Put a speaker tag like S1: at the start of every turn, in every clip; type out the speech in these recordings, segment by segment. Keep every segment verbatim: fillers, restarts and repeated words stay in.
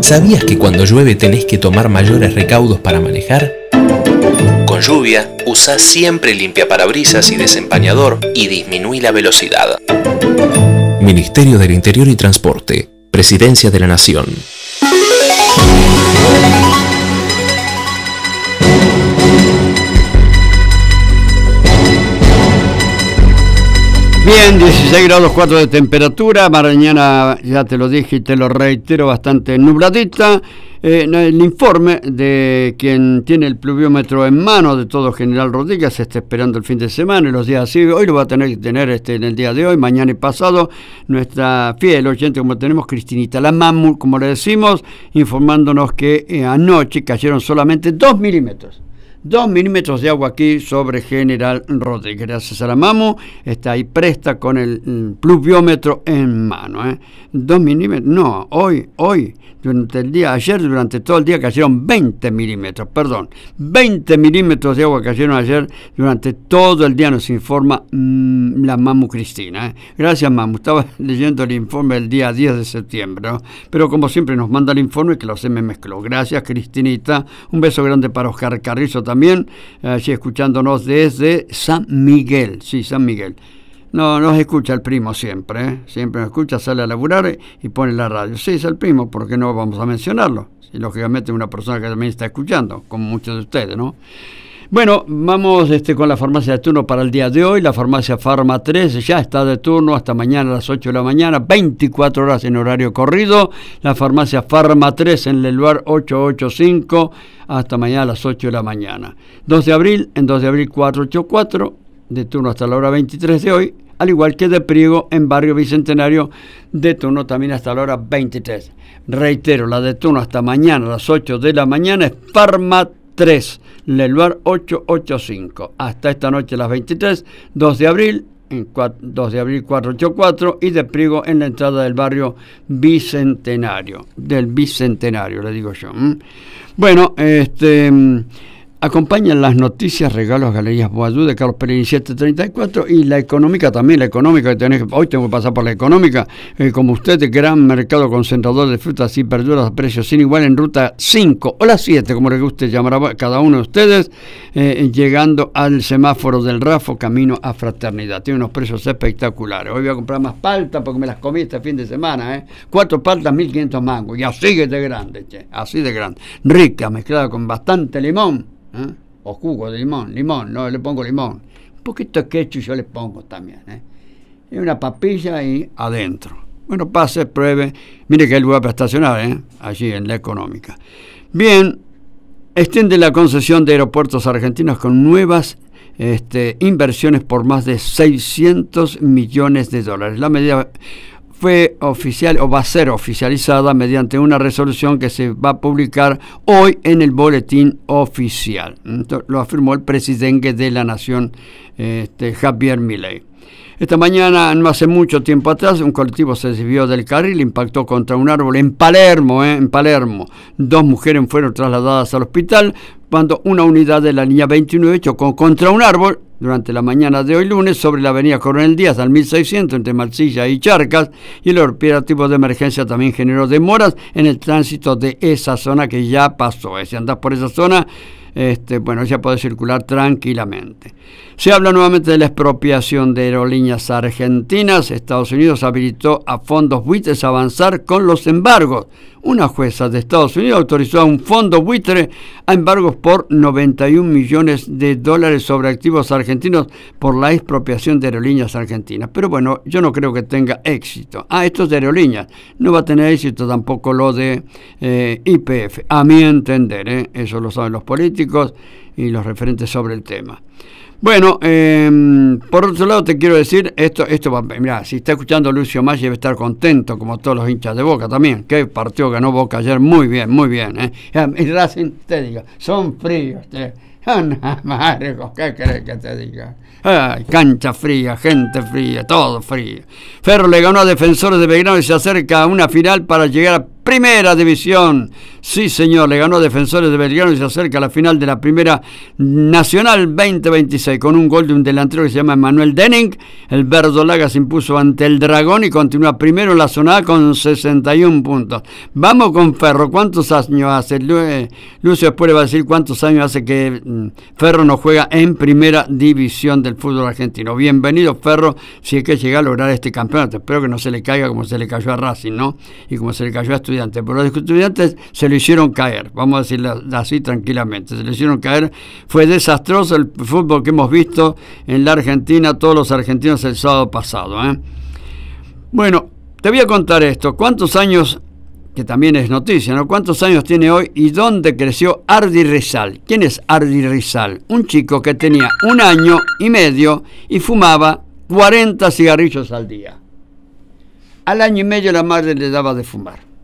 S1: ¿Sabías que cuando llueve tenés que tomar mayores recaudos para manejar? Con lluvia, usá siempre limpiaparabrisas y desempañador y disminuí la velocidad. Ministerio del Interior y Transporte, Presidencia de la Nación.
S2: Bien, dieciséis grados cuatro de temperatura, mañana ya te lo dije y te lo reitero, bastante nubladita. Eh, el informe de quien tiene el pluviómetro en mano de todo General Rodríguez se está esperando el fin de semana y los días así. Hoy lo va a tener que tener este, en el día de hoy, mañana y pasado, nuestra fiel oyente, como tenemos, Cristinita la Mamu, como le decimos, informándonos que eh, anoche cayeron solamente dos milímetros. Dos milímetros de agua aquí sobre General Rodríguez. Gracias a la Mamu, está ahí presta con el, el pluviómetro en mano. ¿eh? Dos milímetros, no, hoy, hoy, durante el día, ayer durante todo el día cayeron veinte milímetros, perdón, veinte milímetros de agua cayeron ayer durante todo el día, nos informa mmm, la Mamu Cristina. ¿eh? Gracias, Mamu, estaba leyendo el informe del día diez de septiembre, ¿no? Pero como siempre nos manda el informe que lo se me mezcló. Gracias, Cristinita, un beso grande para Oscar Carrizo también. También, allí escuchándonos desde San Miguel, sí, San Miguel. No, nos escucha el primo siempre, ¿eh? Siempre nos escucha, sale a laburar y pone la radio. Sí, es el primo, ¿por qué no vamos a mencionarlo? Y lógicamente una persona que también está escuchando, como muchos de ustedes, ¿no? Bueno, vamos este, con la farmacia de turno para el día de hoy. La farmacia Farma tres ya está de turno hasta mañana a las ocho de la mañana, veinticuatro horas en horario corrido. La farmacia Farma tres en el lugar ochocientos ochenta y cinco hasta mañana a las ocho de la mañana. dos de abril, en dos de abril cuatrocientos ochenta y cuatro, de turno hasta la hora veintitrés de hoy, al igual que de Priego en Barrio Bicentenario, de turno también hasta la hora veintitrés. Reitero, la de turno hasta mañana a las ocho de la mañana es Farma tres, Leluar ochocientos ochenta y cinco. Hasta esta noche a las veintitrés, dos de abril, en dos de abril cuatrocientos ochenta y cuatro, y de Priego en la entrada del barrio Bicentenario, del Bicentenario, le digo yo. ¿Mm? Bueno, este... acompañan las noticias, regalos, Galerías Boadú de Carlos Pellegrini setecientos treinta y cuatro, y la económica también, la económica que tenés, hoy tengo que pasar por la económica, eh, como usted, gran mercado concentrador de frutas y verduras a precios sin igual en ruta cinco o la siete, como le guste llamar a cada uno de ustedes, eh, llegando al semáforo del Rafo, camino a Fraternidad. Tiene unos precios espectaculares. Hoy voy a comprar más paltas porque me las comí este fin de semana, ¿eh? Cuatro paltas, mil quinientos mangos, y así de grande, che, así de grande. Rica, mezclada con bastante limón. ¿Eh? O jugo de limón, limón, no le pongo limón, un poquito de ketchup yo le pongo también, ¿eh? Y una papilla ahí adentro. Bueno, pase, pruebe, mire que hay lugar para estacionar, ¿eh? Allí en la económica. Bien, extiende la concesión de Aeropuertos Argentinos con nuevas este, inversiones por más de seiscientos millones de dólares. La medida fue oficial o va a ser oficializada mediante una resolución que se va a publicar hoy en el boletín oficial. Esto lo afirmó el presidente de la Nación, este, Javier Milei. Esta mañana, no hace mucho tiempo atrás, un colectivo se desvió del carril, impactó contra un árbol en Palermo, ¿eh? en Palermo. Dos mujeres fueron trasladadas al hospital cuando una unidad de la línea veintinueve chocó contra un árbol durante la mañana de hoy lunes sobre la avenida Coronel Díaz al mil seiscientos entre Marsilla y Charcas, y el operativo de emergencia también generó demoras en el tránsito de esa zona que ya pasó. Si andás por esa zona, este, bueno, ya puede circular tranquilamente. Se habla nuevamente de la expropiación de aerolíneas argentinas. Estados Unidos habilitó a fondos buitres a avanzar con los embargos. Una jueza de Estados Unidos autorizó a un fondo buitre a embargos por noventa y un millones de dólares sobre activos argentinos por la expropiación de aerolíneas argentinas. Pero bueno, yo no creo que tenga éxito. Ah, esto es de aerolíneas. No va a tener éxito tampoco lo de eh, Y P F, a mi entender. ¿eh? Eso lo saben los políticos y los referentes sobre el tema. Bueno, eh, por otro lado te quiero decir, esto, esto va, mirá, si está escuchando Lucio Maggi debe estar contento, como todos los hinchas de Boca también, que partió, ganó Boca ayer, muy bien, muy bien, ¿eh? Y Racing, te diga, son fríos, te, una madre, ¿qué querés que te diga? Ay, cancha fría, gente fría, todo frío. Ferro le ganó a Defensores de Belgrano y se acerca a una final para llegar a Primera División. Sí, señor, le ganó a Defensores de Belgrano y se acerca a la final de la Primera Nacional veinte veintiséis con un gol de un delantero que se llama Emanuel Denning. El Verdolaga se impuso ante el Dragón y continúa primero en la zona A con sesenta y un puntos. Vamos con Ferro. ¿Cuántos años hace? Lucio después le va a decir cuántos años hace que Ferro no juega en Primera División del fútbol argentino. Bienvenido, Ferro, si es que llega a lograr este campeonato. Espero que no se le caiga como se le cayó a Racing, ¿no? Y como se le cayó a Estudiantes. Pero los Estudiantes se lo hicieron caer, vamos a decirlo así tranquilamente, se lo hicieron caer. Fue desastroso el fútbol que hemos visto en la Argentina, todos los argentinos el sábado pasado, ¿eh? Bueno, te voy a contar esto. ¿Cuántos años, que también es noticia, ¿no? ¿Cuántos años tiene hoy y dónde creció Ardi Rizal? ¿Quién es Ardi Rizal? Un chico que tenía un año y medio y fumaba cuarenta cigarrillos al día. Al año y medio la madre le daba de fumar.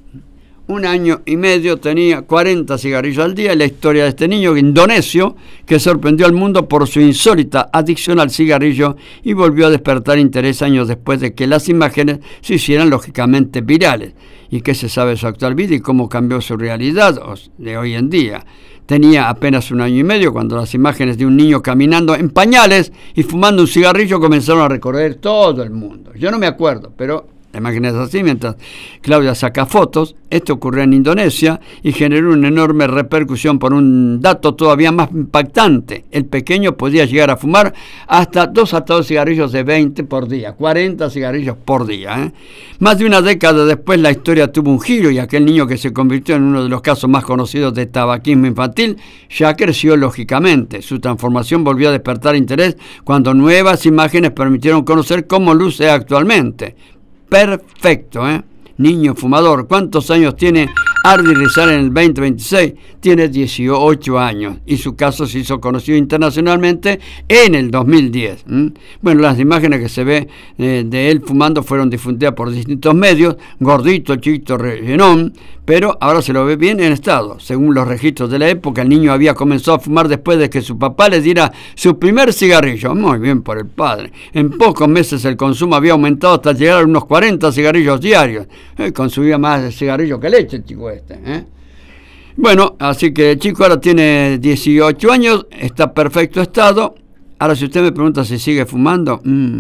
S2: Un año y medio tenía cuarenta cigarrillos al día. La historia de este niño indonesio que sorprendió al mundo por su insólita adicción al cigarrillo y volvió a despertar interés años después de que las imágenes se hicieran lógicamente virales. ¿Y qué se sabe de su actual vida y cómo cambió su realidad de hoy en día? Tenía apenas un año y medio cuando las imágenes de un niño caminando en pañales y fumando un cigarrillo comenzaron a recorrer todo el mundo. Yo no me acuerdo, pero la imagen es así, mientras Claudia saca fotos. Esto ocurrió en Indonesia y generó una enorme repercusión por un dato todavía más impactante. El pequeño podía llegar a fumar hasta dos atados cigarrillos de veinte por día, cuarenta cigarrillos por día, ¿eh? Más de una década después la historia tuvo un giro y aquel niño que se convirtió en uno de los casos más conocidos de tabaquismo infantil ya creció lógicamente. Su transformación volvió a despertar interés cuando nuevas imágenes permitieron conocer cómo luce actualmente. Perfecto, ¿eh? Niño fumador. ¿Cuántos años tiene Ardi Rizal en el veinte veintiséis? Tiene dieciocho años y su caso se hizo conocido internacionalmente en el dos mil diez. ¿Mm? Bueno, las imágenes que se ve eh, de él fumando fueron difundidas por distintos medios. Gordito, chiquito, rellenón, pero ahora se lo ve bien en estado. Según los registros de la época, el niño había comenzado a fumar después de que su papá le diera su primer cigarrillo. Muy bien por el padre. En pocos meses el consumo había aumentado hasta llegar a unos cuarenta cigarrillos diarios. Eh, consumía más cigarrillos que leche el chico este, ¿eh? Bueno, así que el chico ahora tiene dieciocho años, está en perfecto estado. Ahora si usted me pregunta si sigue fumando, mmm,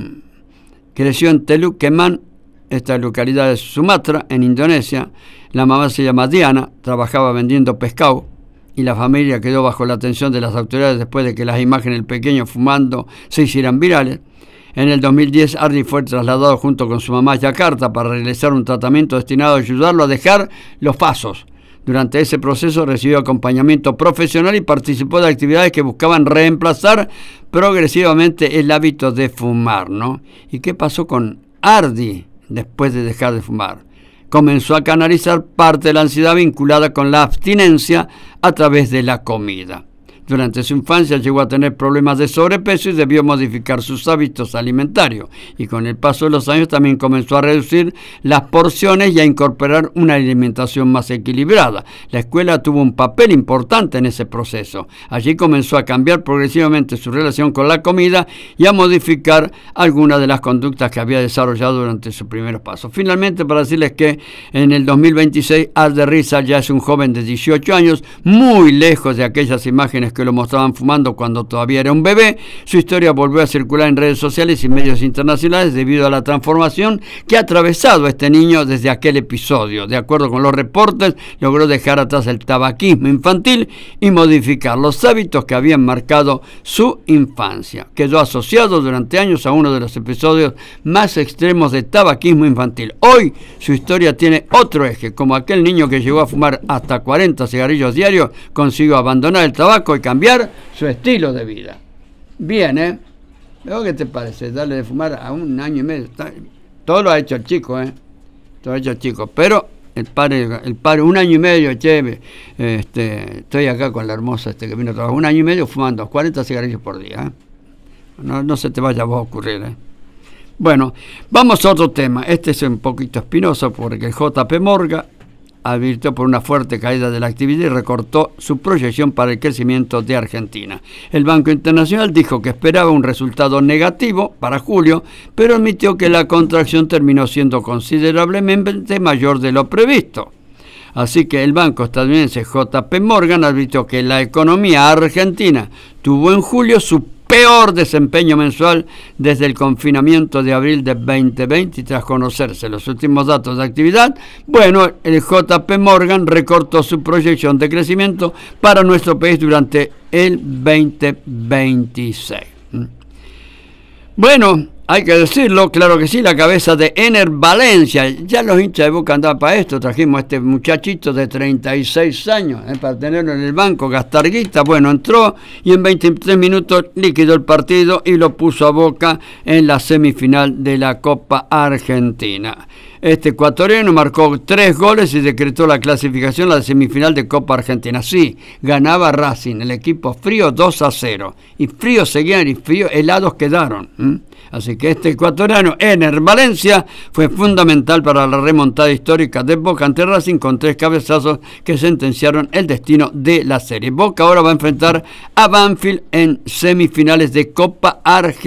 S2: creció en Teluk Keman, esta localidad de Sumatra, en Indonesia. La mamá se llama Diana, trabajaba vendiendo pescado y la familia quedó bajo la atención de las autoridades después de que las imágenes del pequeño fumando se hicieran virales. En el dos mil diez, Ardi fue trasladado junto con su mamá a Yakarta para realizar un tratamiento destinado a ayudarlo a dejar los pasos. Durante ese proceso recibió acompañamiento profesional y participó de actividades que buscaban reemplazar progresivamente el hábito de fumar, ¿no? ¿Y qué pasó con Ardi después de dejar de fumar? Comenzó a canalizar parte de la ansiedad vinculada con la abstinencia a través de la comida. Durante su infancia llegó a tener problemas de sobrepeso y debió modificar sus hábitos alimentarios. Y con el paso de los años también comenzó a reducir las porciones y a incorporar una alimentación más equilibrada. La escuela tuvo un papel importante en ese proceso. Allí comenzó a cambiar progresivamente su relación con la comida y a modificar algunas de las conductas que había desarrollado durante sus primeros pasos. Finalmente, para decirles que en el dos mil veintiséis, Ardi Rizal ya es un joven de dieciocho años, muy lejos de aquellas imágenes que lo mostraban fumando cuando todavía era un bebé. Su historia volvió a circular en redes sociales y medios internacionales debido a la transformación que ha atravesado este niño desde aquel episodio. De acuerdo con los reportes, logró dejar atrás el tabaquismo infantil y modificar los hábitos que habían marcado su infancia. Quedó asociado durante años a uno de los episodios más extremos de tabaquismo infantil. Hoy su historia tiene otro eje, como aquel niño que llegó a fumar hasta cuarenta cigarrillos diarios, consiguió abandonar el tabaco y cambiar su estilo de vida. Bien, ¿eh? ¿Qué te parece? Darle de fumar a un año y medio. Todo lo ha hecho el chico, ¿eh? Todo lo ha hecho el chico. Pero el padre, el padre un año y medio, che, este, estoy acá con la hermosa este que vino a trabajar, un año y medio fumando cuarenta cigarrillos por día, ¿eh? No, no se te vaya a vos a ocurrir, ¿eh? Bueno, vamos a otro tema. Este es un poquito espinoso porque el J P Morgan advirtió por una fuerte caída de la actividad y recortó su proyección para el crecimiento de Argentina. El Banco Internacional dijo que esperaba un resultado negativo para julio, pero admitió que la contracción terminó siendo considerablemente mayor de lo previsto. Así que el banco estadounidense J P Morgan advirtió que la economía argentina tuvo en julio su peor desempeño mensual desde el confinamiento de abril de veinte veinte y tras conocerse los últimos datos de actividad, bueno, el J P Morgan recortó su proyección de crecimiento para nuestro país durante el veinte veintiséis. Bueno, hay que decirlo, claro que sí, la cabeza de Ener Valencia. Ya los hinchas de Boca andaban para esto. Trajimos a este muchachito de treinta y seis años eh, para tenerlo en el banco, gastar guita. Bueno, entró y en veintitrés minutos liquidó el partido y lo puso a Boca en la semifinal de la Copa Argentina. Este ecuatoriano marcó tres goles y decretó la clasificación a la semifinal de Copa Argentina. Sí, ganaba Racing, el equipo frío dos a cero. Y fríos seguían y fríos helados quedaron. ¿Mm? Así que este ecuatoriano, Ener Valencia, fue fundamental para la remontada histórica de Boca ante Racing con tres cabezazos que sentenciaron el destino de la serie. Boca ahora va a enfrentar a Banfield en semifinales de Copa Argentina.